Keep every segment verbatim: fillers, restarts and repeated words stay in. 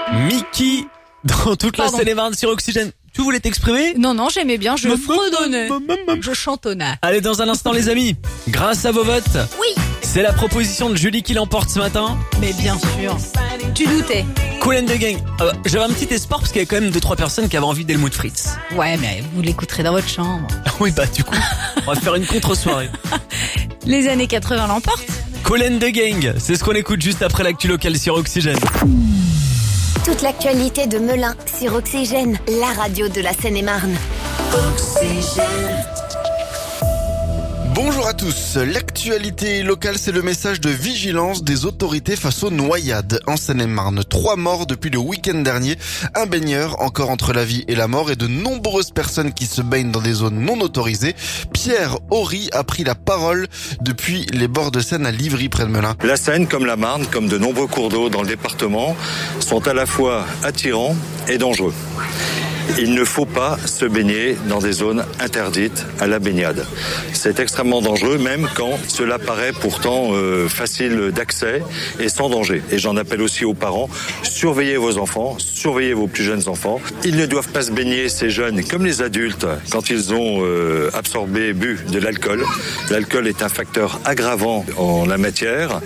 Mickey dans toute la Pardon. Seine-et-Marne sur Oxygène. Tu voulais t'exprimer? Non, non, j'aimais bien, je Maman, fredonnais, maman, maman. je chantonnais. Allez, dans un instant les amis, grâce à vos votes, Oui, c'est la proposition de Julie qui l'emporte ce matin. mais bien sûr. Tu doutais. Cool and the Gang. Euh, J'avais un petit espoir parce qu'il y avait quand même deux trois personnes qui avaient envie d'Helmut Fritz. Ouais, mais vous l'écouterez dans votre chambre. Ah oui, bah du coup, on va faire une contre-soirée. Les années quatre-vingts l'emportent. Cool and the Gang, c'est ce qu'on écoute juste après l'actu locale sur Oxygène. Toute l'actualité de Melun sur Oxygène, la radio de la Seine-et-Marne. Bonjour à tous. L'actualité locale, c'est le message de vigilance des autorités face aux noyades en Seine-et-Marne. Trois morts depuis le week-end dernier, un baigneur encore entre la vie et la mort et de nombreuses personnes qui se baignent dans des zones non autorisées. Pierre Horry a pris la parole depuis les bords de Seine à Livry près de Melun. La Seine, comme la Marne, comme de nombreux cours d'eau dans le département, sont à la fois attirants et dangereux. Il ne faut pas se baigner dans des zones interdites à la baignade. C'est extrêmement dangereux, même quand cela paraît pourtant euh, facile d'accès et sans danger. Et j'en appelle aussi aux parents, surveillez vos enfants, surveillez vos plus jeunes enfants. Ils ne doivent pas se baigner, ces jeunes, comme les adultes, quand ils ont euh, absorbé, bu de l'alcool. L'alcool est un facteur aggravant en la matière.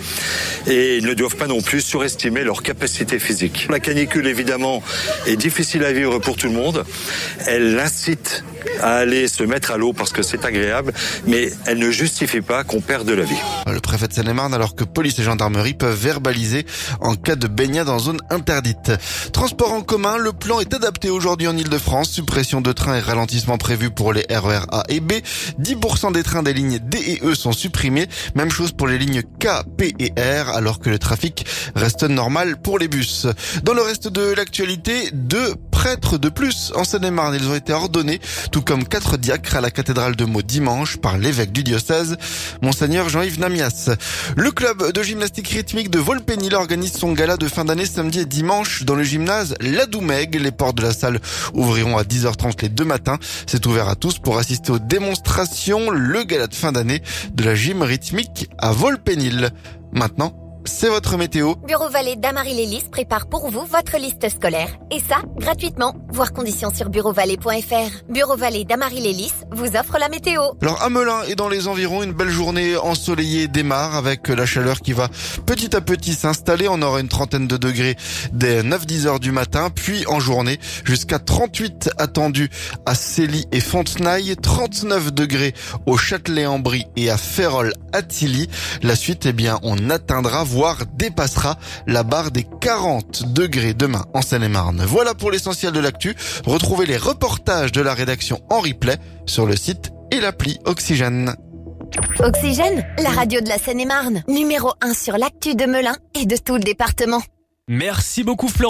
Et ils ne doivent pas non plus surestimer leur capacité physique. La canicule, évidemment, est difficile à vivre pour tout le monde. Elle incite à aller se mettre à l'eau parce que c'est agréable, mais elle ne justifie pas qu'on perde de la vie. Le préfet de Seine-et-Marne, alors que police et gendarmerie peuvent verbaliser en cas de baignade en zone interdite. Transport en commun, le plan est adapté aujourd'hui en Ile-de-France. Suppression de trains et ralentissement prévu pour les R E R A et B. dix pour cent des trains des lignes D et E sont supprimés. Même chose pour les lignes K, P et R, alors que le trafic reste normal pour les bus. Dans le reste de l'actualité, deux prêtres de plus en Seine-et-Marne. Ils ont été ordonnés, tout comme quatre diacres à la cathédrale de Meaux dimanche par l'évêque du diocèse, Monseigneur Jean-Yves Namias. Le club de gymnastique rythmique de Volpénil organise son gala de fin d'année samedi et dimanche dans le gymnase La Doumègue. Les portes de la salle ouvriront à dix heures trente les deux matins. C'est ouvert à tous pour assister aux démonstrations. Le gala de fin d'année de la gym rythmique à Volpénil. Maintenant, c'est votre météo. Bureau Vallée d'Amarie-Lélis prépare pour vous votre liste scolaire. Et ça, gratuitement. Voir conditions sur bureau vallée point f r. Bureau Vallée d'Amarie-Lélis vous offre la météo. Alors à Melun et dans les environs, une belle journée ensoleillée démarre avec la chaleur qui va petit à petit s'installer. On aura une trentaine de degrés dès neuf dix heures du matin, puis en journée jusqu'à trente-huit attendus à Cély et Fontenailles, trente-neuf degrés au Châtelet-en-Brie et à Férolles-Attilly. La suite, eh bien, on atteindra voire dépassera la barre des quarante degrés demain en Seine-et-Marne. Voilà pour l'essentiel de l'actu. Retrouvez les reportages de la rédaction en replay sur le site et l'appli Oxygène. Oxygène, la radio de la Seine-et-Marne. Numéro un sur l'actu de Melun et de tout le département. Merci beaucoup Florent.